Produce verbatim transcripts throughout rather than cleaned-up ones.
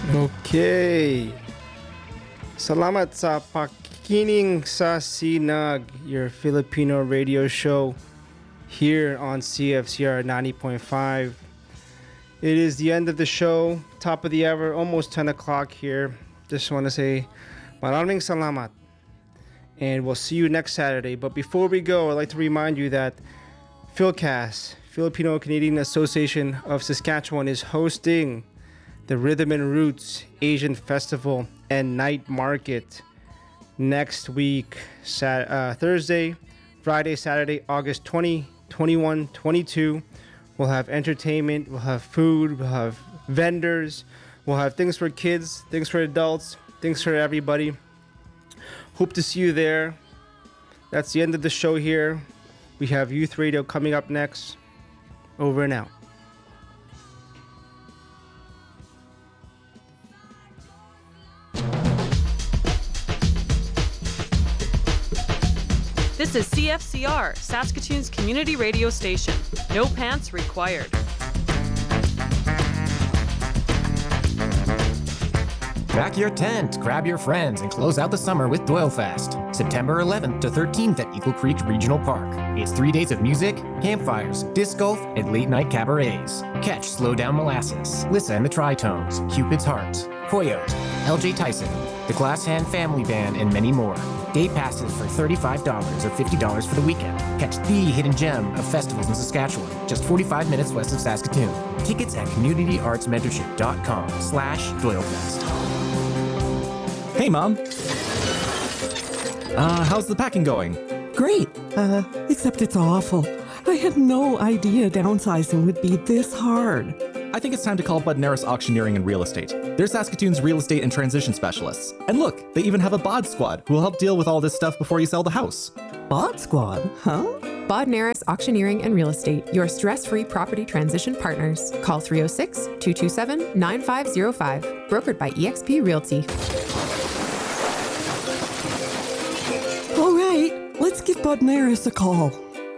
Okay. Salamat sa pakikinig sa Sinag, your Filipino radio show here on C F C R ninety point five. It is the end of the show, top of the hour, almost ten o'clock here. Just want to say maraming salamat. And we'll see you next Saturday. But before we go, I'd like to remind you that PhilCast, Filipino Canadian Association of Saskatchewan, is hosting the Rhythm and Roots Asian Festival and Night Market next week, Sat- uh, Thursday, Friday, Saturday, August twentieth, twenty-first, twenty-second. We'll have entertainment, we'll have food, we'll have vendors, we'll have things for kids, things for adults, things for everybody. Hope to see you there. That's the end of the show here. We have Youth Radio coming up next. Over and out. This is C F C R, Saskatoon's community radio station. No pants required. Pack your tent, grab your friends, and close out the summer with Doylefest. September eleventh to thirteenth at Eagle Creek Regional Park. It's three days of music, campfires, disc golf, and late-night cabarets. Catch Slow Down Molasses, Lissa and the Tritones, Cupid's Heart, Coyote, L J Tyson, the Glass Hand Family Band, and many more. Day passes for thirty-five dollars or fifty dollars for the weekend. Catch the hidden gem of festivals in Saskatchewan, just forty-five minutes west of Saskatoon. Tickets at communityartsmentorship.com slash Doylefest. Hey, Mom. Uh, how's the packing going? Great, uh, except it's awful. I had no idea downsizing would be this hard. I think it's time to call Budnaris Auctioneering and Real Estate. They're Saskatoon's real estate and transition specialists. And look, they even have a bod squad who will help deal with all this stuff before you sell the house. Bod squad, huh? Bodnaris Auctioneering and Real Estate, your stress-free property transition partners. Call three oh six, two two seven, nine five oh five. Brokered by E X P Realty. All right, let's give Bodnaris a call.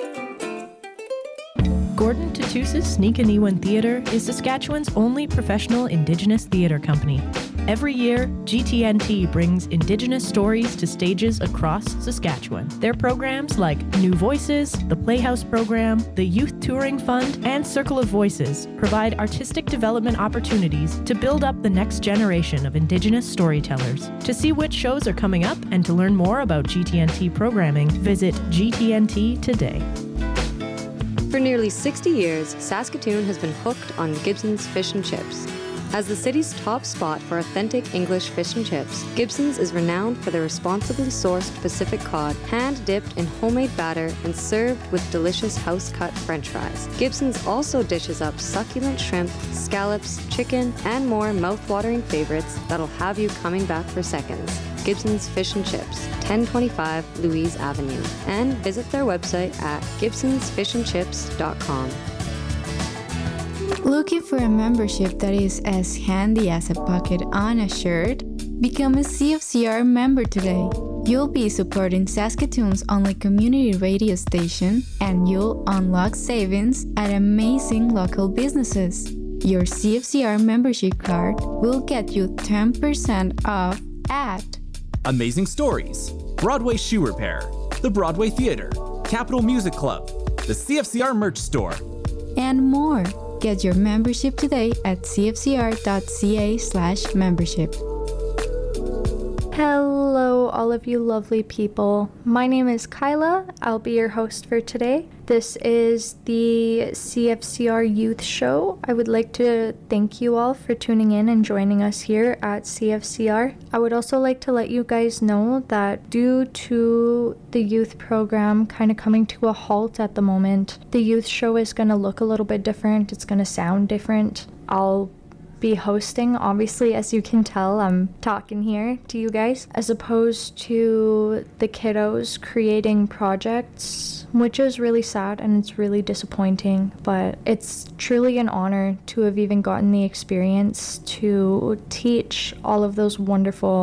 Gordon Tatusis Sneakaniwan Theatre is Saskatchewan's only professional Indigenous theatre company. Every year, G T N T brings Indigenous stories to stages across Saskatchewan. Their programs like New Voices, the Playhouse Program, the Youth Touring Fund, and Circle of Voices provide artistic development opportunities to build up the next generation of Indigenous storytellers. To see which shows are coming up and to learn more about G T N T programming, visit G T N T today. For nearly sixty years, Saskatoon has been hooked on Gibson's Fish and Chips. As the city's top spot for authentic English fish and chips, Gibson's is renowned for their responsibly sourced Pacific cod, hand-dipped in homemade batter and served with delicious house-cut French fries. Gibson's also dishes up succulent shrimp, scallops, chicken, and more mouth-watering favorites that'll have you coming back for seconds. Gibson's Fish and Chips, ten twenty-five Louise Avenue, and visit their website at gibsons fish and chips dot com. Looking for a membership that is as handy as a pocket on a shirt? Become a C F C R member today. You'll be supporting Saskatoon's only community radio station, and you'll unlock savings at amazing local businesses. Your C F C R membership card will get you ten percent off at Amazing Stories, Broadway Shoe Repair, the Broadway Theater, Capital Music Club, the C F C R Merch Store, and more. Get your membership today at c f c r dot c a slash membership. Hello, all of you lovely people. My name is Kyla. I'll be your host for today. This is the C F C R Youth Show. I would like to thank you all for tuning in and joining us here at C F C R. I would also like to let you guys know that due to the youth program kind of coming to a halt at the moment, the youth show is going to look a little bit different. It's going to sound different. I'll be hosting. Obviously, as you can tell, I'm talking here to you guys, as opposed to the kiddos creating projects, which is really sad and it's really disappointing, but it's truly an honor to have even gotten the experience to teach all of those wonderful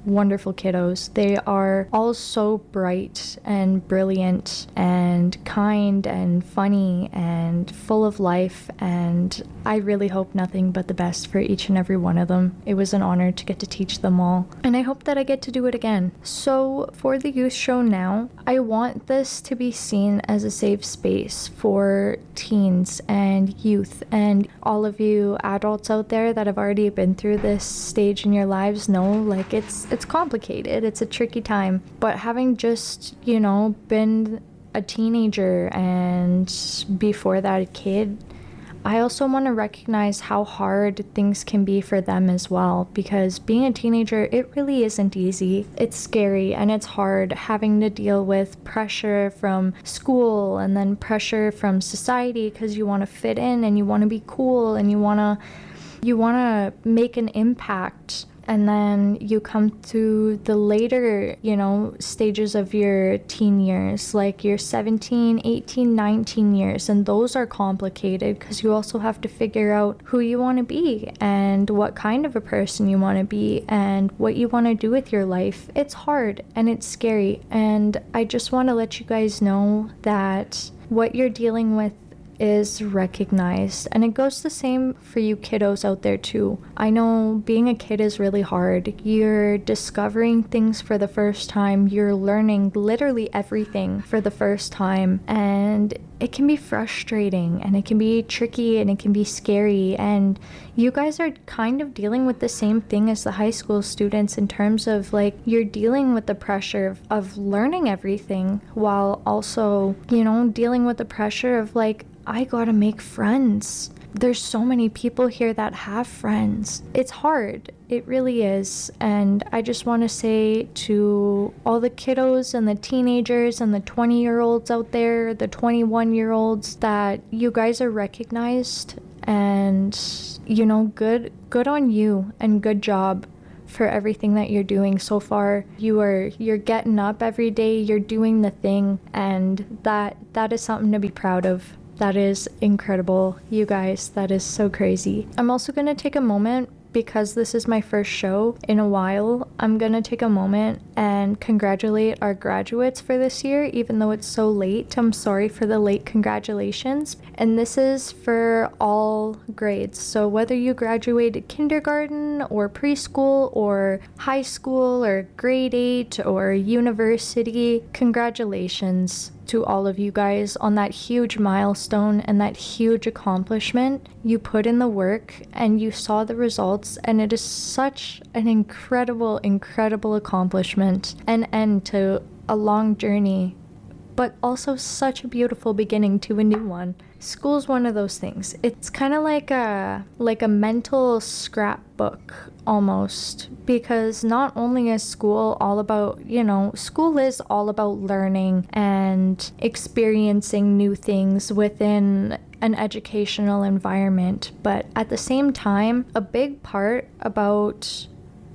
wonderful kiddos. They are all so bright and brilliant and kind and funny and full of life, and I really hope nothing but the best for each and every one of them. It was an honor to get to teach them all, and I hope that I get to do it again. So for the youth show now, I want this to be seen as a safe space for teens and youth, and all of you adults out there that have already been through this stage in your lives know, like, it's it's complicated, it's a tricky time. But having just, you know, been a teenager and before that a kid, I also want to recognize how hard things can be for them as well, because being a teenager, it really isn't easy. It's scary and it's hard, having to deal with pressure from school and then pressure from society because you want to fit in and you want to be cool and you want to you want to make an impact. And then you come to the later, you know, stages of your teen years, like your seventeen, eighteen, nineteen years. And those are complicated because you also have to figure out who you want to be and what kind of a person you want to be and what you want to do with your life. It's hard and it's scary. And I just want to let you guys know that what you're dealing with is recognized, and it goes the same for you kiddos out there too. I know being a kid is really hard. You're discovering things for the first time. You're learning literally everything for the first time, and it can be frustrating and it can be tricky and it can be scary, and you guys are kind of dealing with the same thing as the high school students in terms of, like, you're dealing with the pressure of, of learning everything while also, you know, dealing with the pressure of, like, I gotta make friends. There's so many people here that have friends. It's hard. It really is. And I just want to say to all the kiddos and the teenagers and the twenty year olds out there, the twenty-one year olds, that you guys are recognized, and, you know, good, good on you and good job for everything that you're doing so far. You are, you're getting up every day, you're doing the thing, and that, that is something to be proud of. That is incredible, you guys. That is so crazy. I'm also going to take a moment, because this is my first show in a while. I'm going to take a moment and congratulate our graduates for this year, even though it's so late. I'm sorry for the late congratulations. And this is for all grades. So whether you graduated kindergarten or preschool or high school or grade eight or university, congratulations to all of you guys on that huge milestone and that huge accomplishment. You put in the work and you saw the results, and it is such an incredible, incredible accomplishment, an end to a long journey, but also such a beautiful beginning to a new one. School's one of those things. It's kind of like a like a mental scrapbook almost, because not only is school all about, you know, school is all about learning and experiencing new things within an educational environment, but at the same time, a big part about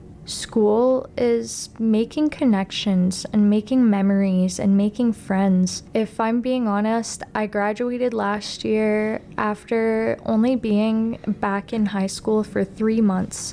school is making connections and making memories and making friends. If I'm being honest, I graduated last year after only being back in high school for three months.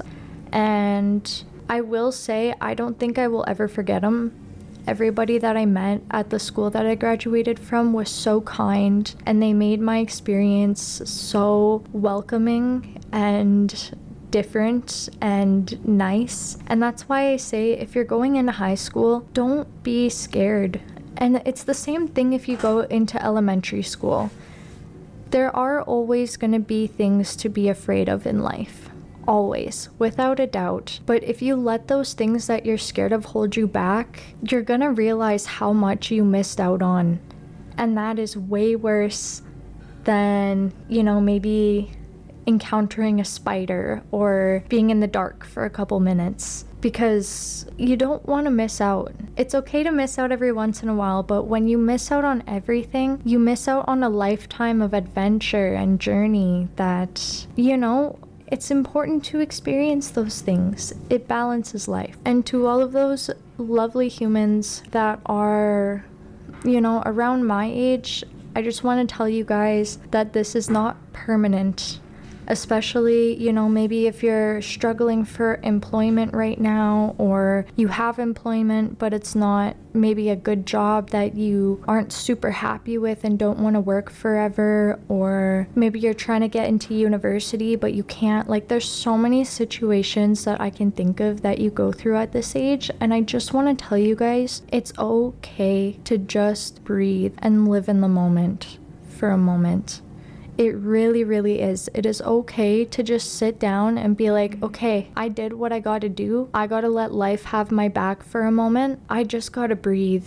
And I will say, I don't think I will ever forget them. Everybody that I met at the school that I graduated from was so kind, and they made my experience so welcoming and different and nice. And that's why I say, if you're going into high school, don't be scared. And it's the same thing if you go into elementary school. There are always going to be things to be afraid of in life. Always, without a doubt. But if you let those things that you're scared of hold you back, you're going to realize how much you missed out on. And that is way worse than, you know, maybe encountering a spider or being in the dark for a couple minutes, because you don't want to miss out. It's okay to miss out every once in a while, but when you miss out on everything, you miss out on a lifetime of adventure and journey that, you know, it's important to experience those things. It balances life. And to all of those lovely humans that are, you know, around my age, I just want to tell you guys that this is not permanent. especially, you know, maybe if you're struggling for employment right now, or you have employment but it's not maybe a good job that you aren't super happy with and don't want to work forever, or maybe you're trying to get into university but you can't. Like, there's so many situations that I can think of that you go through at this age, and I just want to tell you guys, it's okay to just breathe and live in the moment for a moment. It really, really is. It is okay to just sit down and be like, okay, I did what I gotta do. I gotta let life have my back for a moment. I just gotta breathe,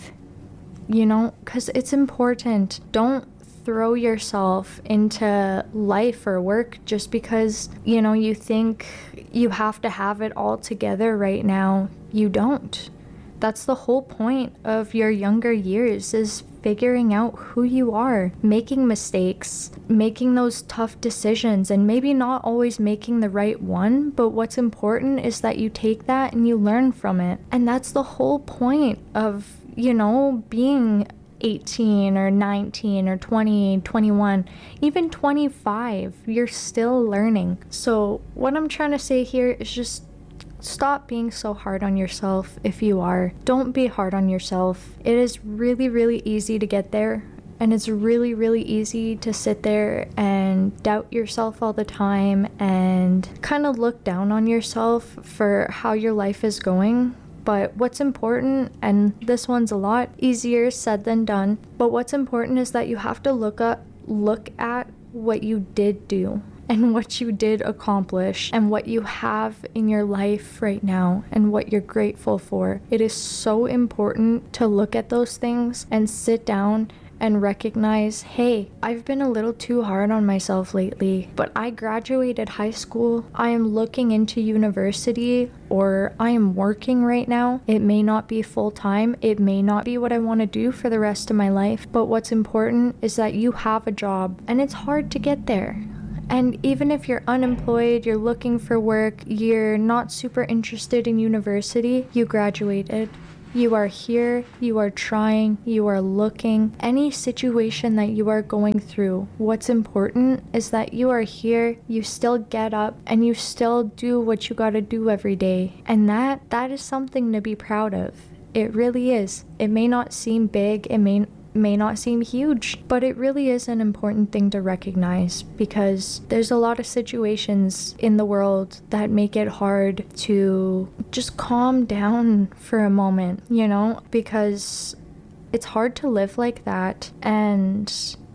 you know, because it's important. Don't throw yourself into life or work just because, you know, you think you have to have it all together right now. You don't. That's the whole point of your younger years, is figuring out who you are, making mistakes, making those tough decisions, and maybe not always making the right one, but what's important is that you take that and you learn from it. And that's the whole point of, you know, being eighteen or nineteen or twenty, twenty-one, even twenty-five. You're still learning. So what I'm trying to say here is just stop being so hard on yourself. If you are, don't be hard on yourself. It is really, really easy to get there, and it's really, really easy to sit there and doubt yourself all the time and kind of look down on yourself for how your life is going. But what's important, and this one's a lot easier said than done, but what's important is that you have to look up, look at what you did do, and what you did accomplish, and what you have in your life right now, and what you're grateful for. It is so important to look at those things and sit down and recognize, hey, I've been a little too hard on myself lately, but I graduated high school, I am looking into university, or I am working right now. It may not be full time, it may not be what I want to do for the rest of my life, but what's important is that you have a job, and it's hard to get there. And even if you're unemployed, you're looking for work, you're not super interested in university, you graduated. You are here, you are trying, you are looking. Any situation that you are going through, what's important is that you are here, you still get up, and you still do what you gotta do every day. And that that is something to be proud of. It really is. It may not seem big, it may may not seem huge, but it really is an important thing to recognize, because there's a lot of situations in the world that make it hard to just calm down for a moment, you know, because it's hard to live like that. And,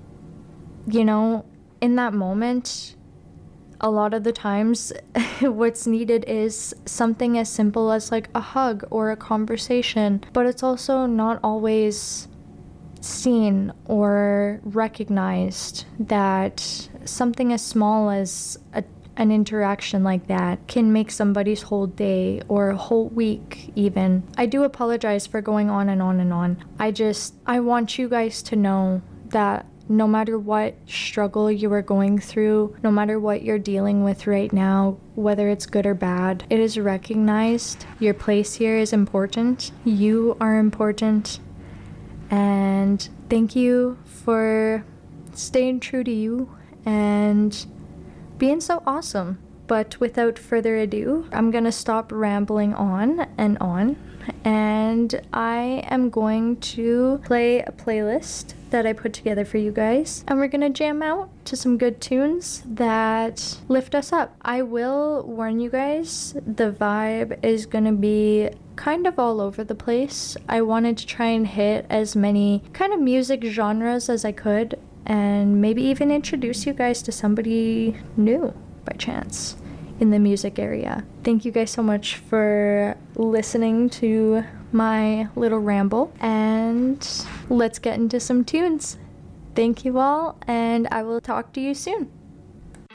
you know, in that moment, a lot of the times what's needed is something as simple as like a hug or a conversation, but it's also not always seen or recognized that something as small as a, an interaction like that can make somebody's whole day or a whole week even. I do apologize for going on and on and on. I just, I want you guys to know that no matter what struggle you are going through, no matter what you're dealing with right now, whether it's good or bad, it is recognized. Your place here is important. You are important. And thank you for staying true to you and being so awesome. But without further ado, I'm gonna stop rambling on and on, and I am going to play a playlist that I put together for you guys, and we're gonna jam out to some good tunes that lift us up. I will warn you guys, the vibe is gonna be kind of all over the place. I wanted to try and hit as many kind of music genres as I could, and maybe even introduce you guys to somebody new by chance in the music area. Thank you guys so much for listening to my little ramble, and let's get into some tunes. Thank you all, and I will talk to you soon.